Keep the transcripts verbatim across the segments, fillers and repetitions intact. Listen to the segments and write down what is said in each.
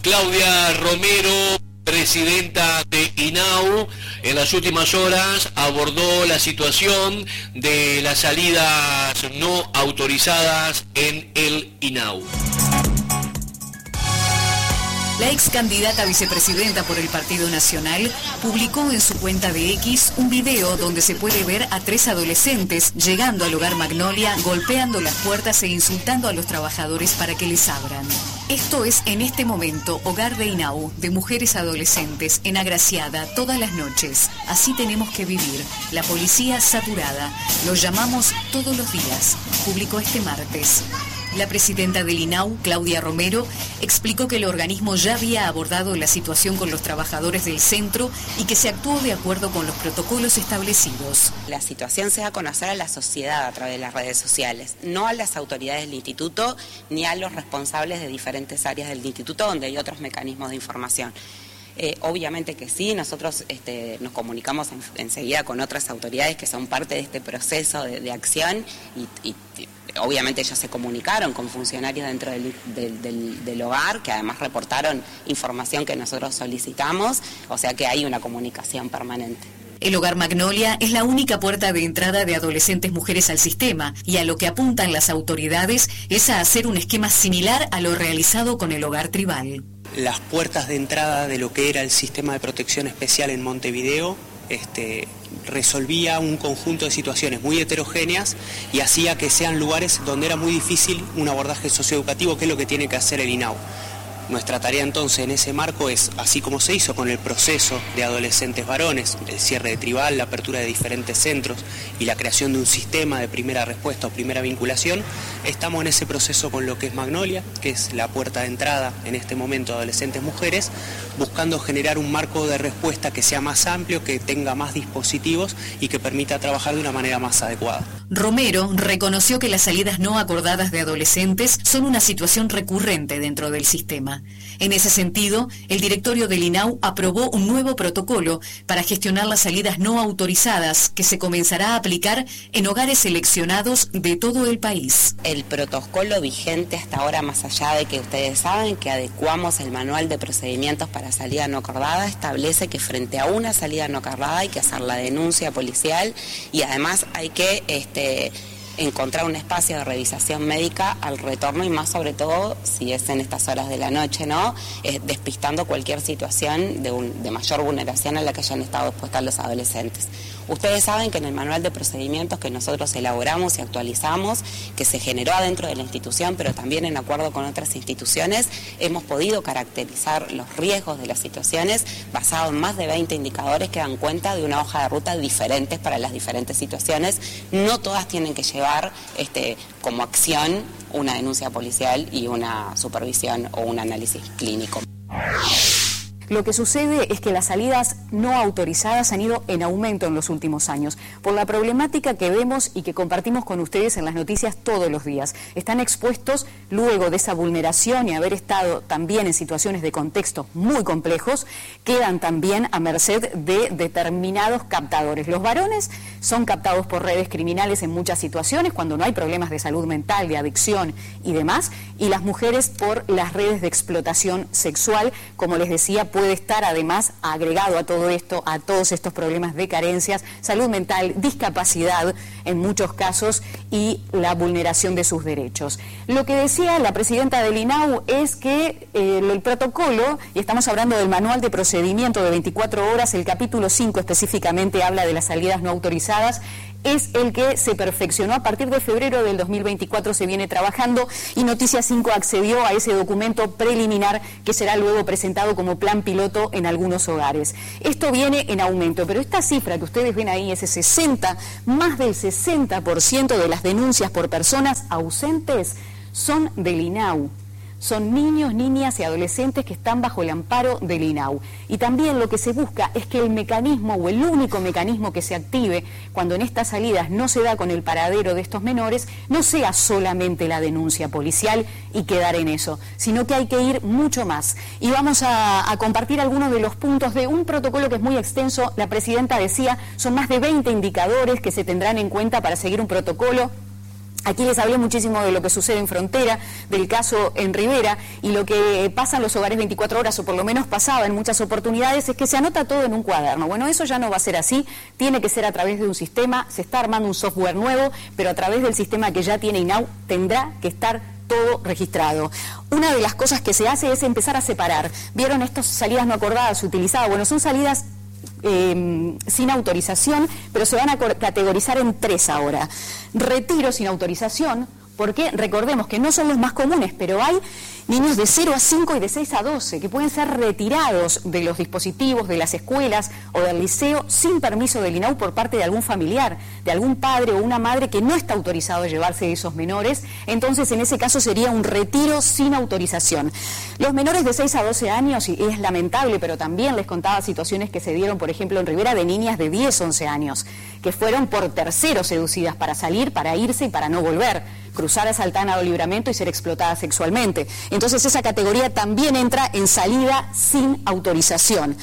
Claudia Romero, presidenta de INAU, en las últimas horas abordó la situación de las salidas no autorizadas en el INAU. La ex candidata a vicepresidenta por el Partido Nacional publicó en su cuenta de X un video donde se puede ver a tres adolescentes llegando al hogar Magnolia, golpeando las puertas e insultando a los trabajadores para que les abran. Esto es en este momento Hogar de INAU, de mujeres adolescentes, en Agraciada, todas las noches. Así tenemos que vivir. La policía saturada. Lo llamamos todos los días. Publicó este martes. La presidenta del INAU, Claudia Romero, explicó que el organismo ya había abordado la situación con los trabajadores del centro y que se actuó de acuerdo con los protocolos establecidos. La situación se da a conocer a la sociedad a través de las redes sociales, no a las autoridades del instituto ni a los responsables de diferentes áreas del instituto donde hay otros mecanismos de información. Eh, obviamente que sí, nosotros este, nos comunicamos en, enseguida con otras autoridades que son parte de este proceso de, de acción y, y, y obviamente ellos se comunicaron con funcionarios dentro del, del, del, del hogar que además reportaron información que nosotros solicitamos, o sea que hay una comunicación permanente. El Hogar Magnolia es la única puerta de entrada de adolescentes mujeres al sistema y a lo que apuntan las autoridades es a hacer un esquema similar a lo realizado con el Hogar Tribal. Las puertas de entrada de lo que era el sistema de protección especial en Montevideo este, resolvía un conjunto de situaciones muy heterogéneas y hacía que sean lugares donde era muy difícil un abordaje socioeducativo, que es lo que tiene que hacer el INAU. Nuestra tarea entonces en ese marco es, así como se hizo con el proceso de adolescentes varones, el cierre de Tribal, la apertura de diferentes centros y la creación de un sistema de primera respuesta o primera vinculación, estamos en ese proceso con lo que es Magnolia, que es la puerta de entrada en este momento de adolescentes mujeres, buscando generar un marco de respuesta que sea más amplio, que tenga más dispositivos y que permita trabajar de una manera más adecuada. Romero reconoció que las salidas no acordadas de adolescentes son una situación recurrente dentro del sistema. En ese sentido, el directorio del INAU aprobó un nuevo protocolo para gestionar las salidas no autorizadas que se comenzará a aplicar en hogares seleccionados de todo el país. El protocolo vigente hasta ahora, más allá de que ustedes saben que adecuamos el manual de procedimientos para salida no acordada, establece que frente a una salida no acordada hay que hacer la denuncia policial y además hay que este, encontrar un espacio de revisación médica al retorno y más sobre todo si es en estas horas de la noche, ¿no? Eh, despistando cualquier situación de, un, de mayor vulneración a la que hayan estado expuestas los adolescentes. Ustedes saben que en el manual de procedimientos que nosotros elaboramos y actualizamos, que se generó adentro de la institución, pero también en acuerdo con otras instituciones, hemos podido caracterizar los riesgos de las situaciones basado en más de veinte indicadores que dan cuenta de una hoja de ruta diferentes para las diferentes situaciones. No todas tienen que llevar este, como acción una denuncia policial y una supervisión o un análisis clínico. Lo que sucede es que las salidas no autorizadas han ido en aumento en los últimos años, por la problemática que vemos y que compartimos con ustedes en las noticias todos los días. Están expuestos luego de esa vulneración y haber estado también en situaciones de contextos muy complejos, quedan también a merced de determinados captadores. Los varones son captados por redes criminales en muchas situaciones, cuando no hay problemas de salud mental, de adicción y demás, y las mujeres por las redes de explotación sexual, como les decía, puede estar además agregado a todo esto, a todos estos problemas de carencias, salud mental, discapacidad en muchos casos y la vulneración de sus derechos. Lo que decía la presidenta del INAU es que eh, el protocolo, y estamos hablando del manual de procedimiento de veinticuatro horas, el capítulo cinco específicamente habla de las salidas no autorizadas, es el que se perfeccionó a partir de febrero del dos mil veinticuatro, se viene trabajando y Noticias cinco accedió a ese documento preliminar que será luego presentado como plan piloto en algunos hogares. Esto viene en aumento, pero esta cifra que ustedes ven ahí, ese sesenta, más del sesenta por ciento de las denuncias por personas ausentes son del INAU. Son niños, niñas y adolescentes que están bajo el amparo del INAU. Y también lo que se busca es que el mecanismo o el único mecanismo que se active cuando en estas salidas no se da con el paradero de estos menores, no sea solamente la denuncia policial y quedar en eso, sino que hay que ir mucho más. Y vamos a, a compartir algunos de los puntos de un protocolo que es muy extenso. La presidenta decía, son más de veinte indicadores que se tendrán en cuenta para seguir un protocolo Aquí les hablé muchísimo de lo que sucede en Frontera, del caso en Rivera, y lo que pasa en los hogares veinticuatro horas, o por lo menos pasaba en muchas oportunidades, es que se anota todo en un cuaderno. Bueno, eso ya no va a ser así, tiene que ser a través de un sistema, se está armando un software nuevo, pero a través del sistema que ya tiene INAU tendrá que estar todo registrado. Una de las cosas que se hace es empezar a separar. ¿Vieron estas salidas no acordadas utilizadas? Bueno, son salidas Eh, sin autorización, pero se van a categorizar en tres ahora. Retiro sin autorización, porque recordemos que no son los más comunes, pero hay niños de cero a cinco y de seis a doce que pueden ser retirados de los dispositivos, de las escuelas o del liceo sin permiso del INAU por parte de algún familiar, de algún padre o una madre que no está autorizado a llevarse a esos menores. Entonces, en ese caso sería un retiro sin autorización. Los menores de seis a doce años, y es lamentable, pero también les contaba situaciones que se dieron, por ejemplo, en Rivera, de niñas de diez, once años, que fueron por terceros seducidas para salir, para irse y para no volver, cruzar a Saltana o Libramento y ser explotadas sexualmente. Entonces esa categoría también entra en salida sin autorización.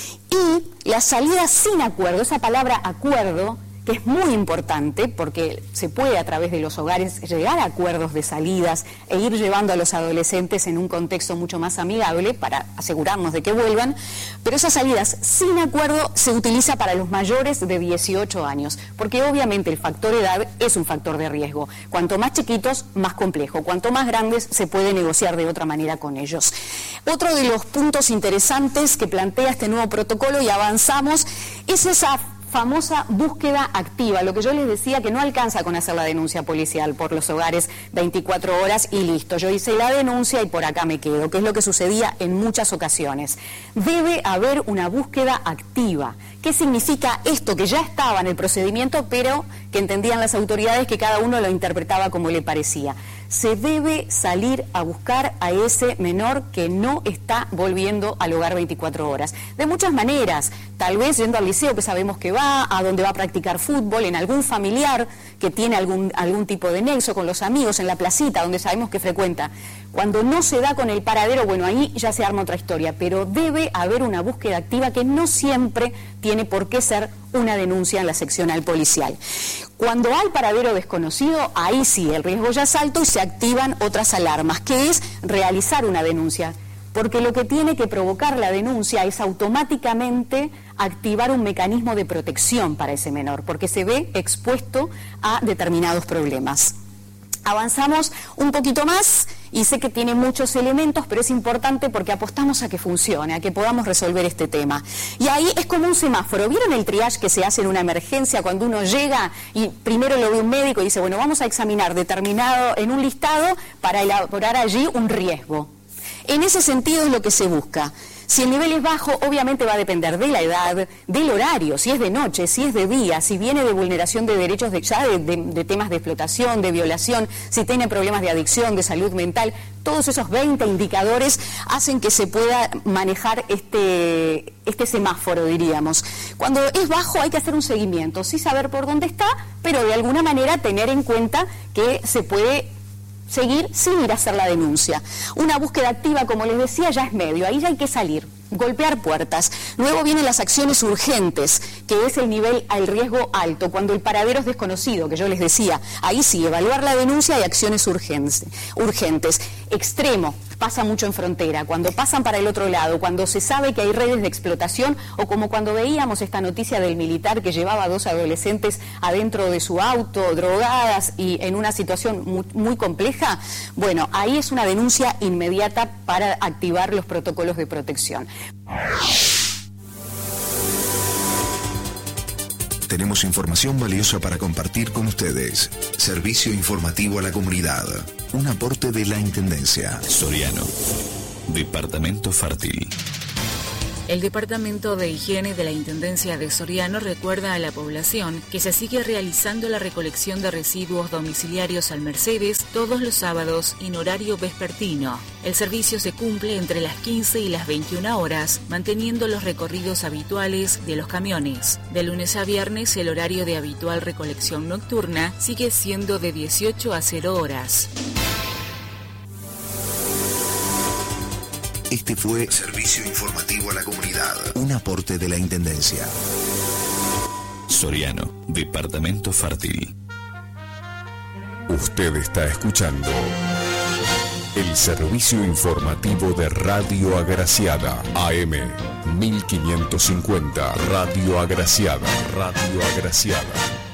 Y la salida sin acuerdo, esa palabra acuerdo, que es muy importante porque se puede a través de los hogares llegar a acuerdos de salidas e ir llevando a los adolescentes en un contexto mucho más amigable para asegurarnos de que vuelvan, pero esas salidas sin acuerdo se utiliza para los mayores de dieciocho años, porque obviamente el factor edad es un factor de riesgo. Cuanto más chiquitos, más complejo. Cuanto más grandes, se puede negociar de otra manera con ellos. Otro de los puntos interesantes que plantea este nuevo protocolo, y avanzamos, es esa famosa búsqueda activa, lo que yo les decía, que no alcanza con hacer la denuncia policial por los hogares veinticuatro horas y listo, yo hice la denuncia y por acá me quedo, que es lo que sucedía en muchas ocasiones. Debe haber una búsqueda activa. ¿Qué significa esto? Que ya estaba en el procedimiento, pero que entendían las autoridades que cada uno lo interpretaba como le parecía. Se debe salir a buscar a ese menor que no está volviendo al hogar veinticuatro horas. De muchas maneras, tal vez yendo al liceo que sabemos que va, a donde va a practicar fútbol, en algún familiar que tiene algún, algún tipo de nexo con los amigos, en la placita donde sabemos que frecuenta. Cuando no se da con el paradero, bueno, ahí ya se arma otra historia, pero debe haber una búsqueda activa que no siempre tiene por qué ser una denuncia en la seccional policial. Cuando hay paradero desconocido, ahí sí, el riesgo ya es alto y se activan otras alarmas, que es realizar una denuncia, porque lo que tiene que provocar la denuncia es automáticamente activar un mecanismo de protección para ese menor, porque se ve expuesto a determinados problemas. Avanzamos un poquito más y sé que tiene muchos elementos, pero es importante porque apostamos a que funcione, a que podamos resolver este tema. Y ahí es como un semáforo. ¿Vieron el triage que se hace en una emergencia cuando uno llega y primero lo ve un médico y dice, bueno, vamos a examinar determinado en un listado para elaborar allí un riesgo? En ese sentido es lo que se busca. Si el nivel es bajo, obviamente va a depender de la edad, del horario, si es de noche, si es de día, si viene de vulneración de derechos de, ya de, de, de temas de explotación, de violación, si tiene problemas de adicción, de salud mental. Todos esos veinte indicadores hacen que se pueda manejar este, este semáforo, diríamos. Cuando es bajo hay que hacer un seguimiento, sí saber por dónde está, pero de alguna manera tener en cuenta que se puede seguir sin ir a hacer la denuncia. Una búsqueda activa, como les decía, ya es medio, ahí ya hay que salir, golpear puertas. Luego vienen las acciones urgentes, que es el nivel al riesgo alto, cuando el paradero es desconocido, que yo les decía. Ahí sí, evaluar la denuncia y acciones urgentes. urgentes. Extremo, pasa mucho en Frontera, cuando pasan para el otro lado, cuando se sabe que hay redes de explotación, o como cuando veíamos esta noticia del militar que llevaba a dos adolescentes adentro de su auto, drogadas y en una situación muy, muy compleja. Bueno, ahí es una denuncia inmediata para activar los protocolos de protección. Tenemos información valiosa para compartir con ustedes. Servicio informativo a la comunidad. Un aporte de la Intendencia. Soriano. Departamento Fértil. El Departamento de Higiene de la Intendencia de Soriano recuerda a la población que se sigue realizando la recolección de residuos domiciliarios al Mercedes todos los sábados en horario vespertino. El servicio se cumple entre las quince y las veintiuna horas, manteniendo los recorridos habituales de los camiones. De lunes a viernes, el horario de habitual recolección nocturna sigue siendo de dieciocho a cero horas. Este fue Servicio Informativo a la Comunidad, un aporte de la Intendencia. Soriano, Departamento Fértil. Usted está escuchando el servicio informativo de Radio Agraciada, A M mil quinientos cincuenta, Radio Agraciada, Radio Agraciada.